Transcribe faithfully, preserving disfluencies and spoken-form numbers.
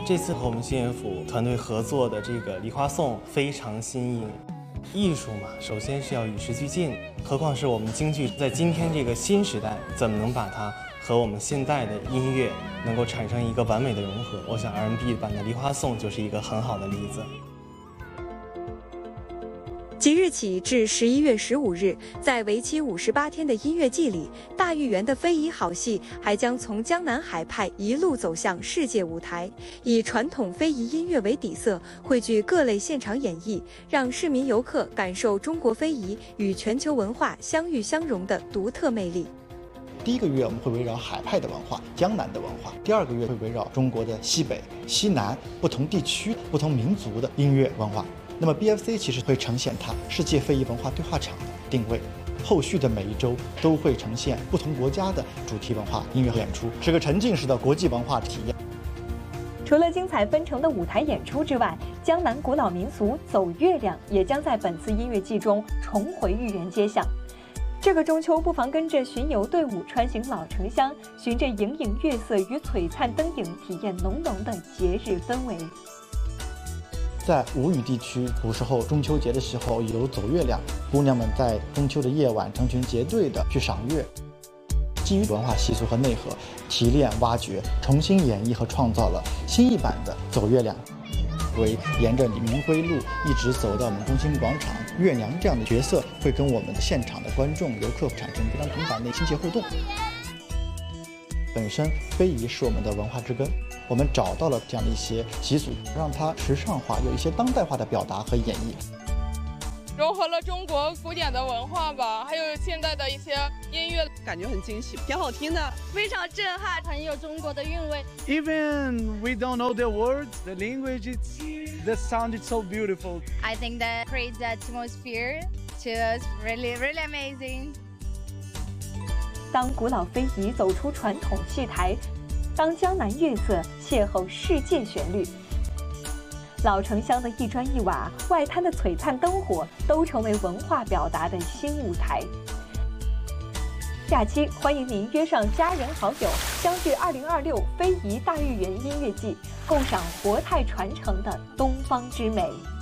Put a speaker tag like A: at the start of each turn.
A: 这次和我们新乐府团队合作的这个梨花颂非常新颖。艺术嘛，首先是要与时俱进，何况是我们京剧在今天这个新时代，怎么能把它和我们现代的音乐能够产生一个完美的融合？我想 R and B 版的梨花颂就是一个很好的例子。
B: 即日起至十一月十五日，在为期五十八天的音乐季里，大玉园的非遗好戏还将从江南海派一路走向世界舞台，以传统非遗音乐为底色，汇聚各类现场演绎，让市民游客感受中国非遗与全球文化相遇相融的独特魅力。
C: 第一个月我们会围绕海派的文化、江南的文化；第二个月会围绕中国的西北、西南不同地区、不同民族的音乐文化。那么 B F C 其实会呈现它世界非遗文化对话场的定位，后续的每一周都会呈现不同国家的主题文化音乐演出，是个沉浸式的国际文化体验。
D: 除了精彩纷呈的舞台演出之外，江南古老民俗走月亮也将在本次音乐季中重回豫园街巷。这个中秋不妨跟着巡游队伍穿行老城乡，循着盈盈月色与璀璨灯影，体验浓浓的节日氛围。
C: 在吴语地区，古时候中秋节的时候有走月亮，姑娘们在中秋的夜晚成群结队的去赏月。基于文化习俗和内核，提炼挖掘，重新演绎和创造了新一版的走月亮。为沿着明辉路一直走到我们中心广场，月娘这样的角色会跟我们的现场的观众游客产生非常频繁的亲切互动。本身非遗是我们的文化之根，我们找到了这样的一些习俗，让它时尚化，有一些当代化的表达和演绎，
E: 融合了中国古典的文化吧，还有现代的一些音乐，
F: 感觉很惊喜，挺好听的，
G: 非常震撼，很有中国的韵味。
H: Even we don't know the words, the language, it's, the sound is so beautiful.
G: I think that creates the atmosphere to us really, really amazing.
D: 当古老非遗走出传统戏台，当江南月色邂逅世界旋律，老城乡的一砖一瓦，外滩的璀璨灯火，都成为文化表达的新舞台。假期欢迎您约上家人好友，相聚二零二六非遗大豫园音乐季，共赏活态传承的东方之美。